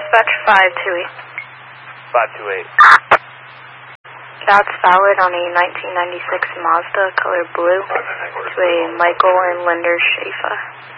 Dispatch 528. 528. That's valid on a 1996 Mazda, color blue, to a Michael and Linda Schaefer.